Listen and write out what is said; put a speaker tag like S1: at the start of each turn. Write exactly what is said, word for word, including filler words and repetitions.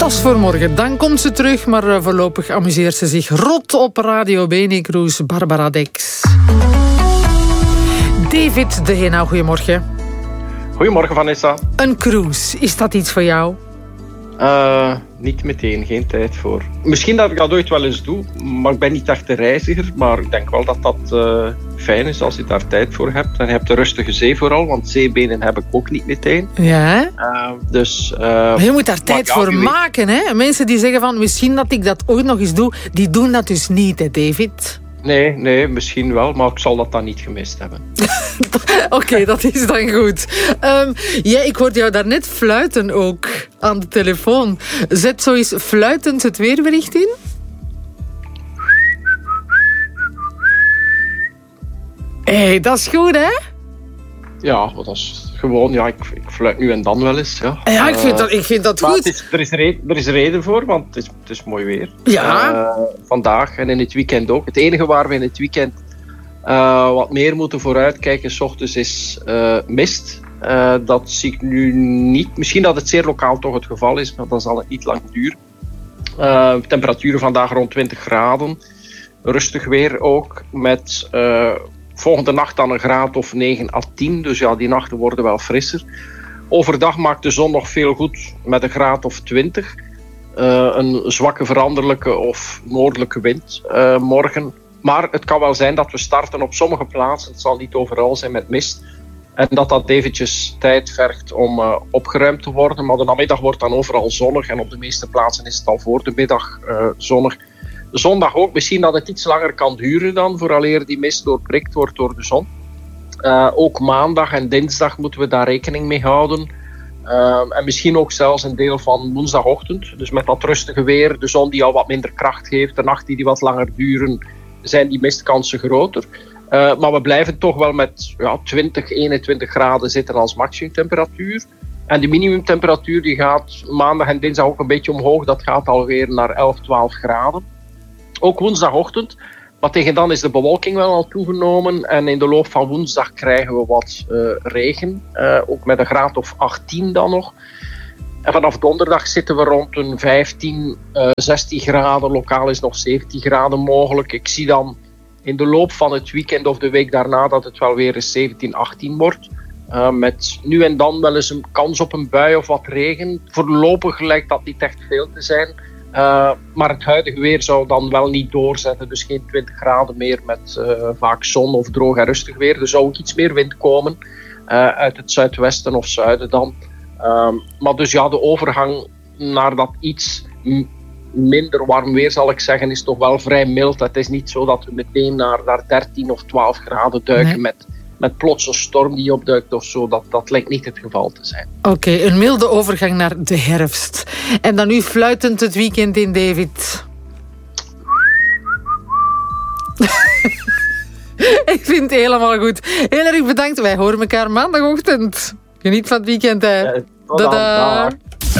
S1: Pas voor morgen, dan komt ze terug, maar uh, voorlopig amuseert ze zich rot op Radio Benecruise. Barbara Dex. David de Henau, goedemorgen.
S2: Goedemorgen, Vanessa.
S1: Een cruise, is dat iets voor jou?
S2: Uh, niet meteen, geen tijd voor. Misschien dat ik dat ooit wel eens doe, maar ik ben niet echt een reiziger. Maar ik denk wel dat dat uh, fijn is als je daar tijd voor hebt. En je hebt de rustige zee vooral, want zeebenen heb ik ook niet meteen.
S1: Ja.
S2: Uh, dus, uh,
S1: maar je moet daar tijd ja, voor maken, hè? Mensen die zeggen van, misschien dat ik dat ooit nog eens doe, die doen dat dus niet, hè, David?
S2: Nee, nee, misschien wel, maar ik zal dat dan niet gemist hebben.
S1: Oké, okay, dat is dan goed. Um, ja, ik hoorde jou daarnet fluiten ook aan de telefoon. Zet zo eens fluitend het weerbericht in. Hé, hey, dat is goed, hè?
S2: Ja, dat is gewoon... Ja, ik, ik fluit nu en dan wel eens. Ja,
S1: ja ik, vind dat, ik vind dat goed.
S2: Het is, er, is reden, er is reden voor, want het is, het is mooi weer.
S1: Ja.
S2: Uh, vandaag en in het weekend ook. Het enige waar we in het weekend uh, wat meer moeten vooruitkijken, 's ochtends, is uh, mist. Uh, dat zie ik nu niet. Misschien dat het zeer lokaal toch het geval is, maar dan zal het niet lang duren. Uh, temperaturen vandaag rond twintig graden. Rustig weer ook, met... Uh, Volgende nacht dan een graad of negen à tien. Dus ja, die nachten worden wel frisser. Overdag maakt de zon nog veel goed met een graad of twintig. Uh, een zwakke veranderlijke of noordelijke wind uh, morgen. Maar het kan wel zijn dat we starten op sommige plaatsen. Het zal niet overal zijn met mist. En dat dat eventjes tijd vergt om uh, opgeruimd te worden. Maar de namiddag wordt dan overal zonnig. En op de meeste plaatsen is het al voor de middag uh, zonnig. Zondag ook, misschien dat het iets langer kan duren dan, vooraleer die mist doorprikt wordt door de zon. Uh, ook maandag en dinsdag moeten we daar rekening mee houden. Uh, en misschien ook zelfs een deel van woensdagochtend. Dus met dat rustige weer, de zon die al wat minder kracht geeft, de nachten die wat langer duren, zijn die mistkansen groter. Uh, maar we blijven toch wel met ja, twintig, eenentwintig graden zitten als maximumtemperatuur. En de minimumtemperatuur die gaat maandag en dinsdag ook een beetje omhoog. Dat gaat alweer naar elf, twaalf graden. Ook woensdagochtend, maar tegen dan is de bewolking wel al toegenomen. En in de loop van woensdag krijgen we wat uh, regen, uh, ook met een graad of achttien dan nog. En vanaf donderdag zitten we rond een vijftien, uh, zestien graden. Lokaal is nog zeventien graden mogelijk. Ik zie dan in de loop van het weekend of de week daarna dat het wel weer eens zeventien, achttien wordt. Uh, met nu en dan wel eens een kans op een bui of wat regen. Voorlopig lijkt dat niet echt veel te zijn. Uh, maar het huidige weer zou dan wel niet doorzetten. Dus geen twintig graden meer met uh, vaak zon of droog en rustig weer. Er zou ook iets meer wind komen uh, uit het zuidwesten of zuiden dan. Uh, maar dus ja, de overgang naar dat iets m- minder warm weer, zal ik zeggen, is toch wel vrij mild. Het is niet zo dat we meteen naar, naar dertien of twaalf graden duiken nee. met... met plots een storm die opduikt of zo. Dat, dat lijkt niet het geval te zijn.
S1: Oké, okay, een milde overgang naar de herfst. En dan nu fluitend het weekend in, David. Ik vind het helemaal goed. Heel erg bedankt. Wij horen elkaar maandagochtend. Geniet van het weekend, hè. Ja,
S2: tot dan. Dag.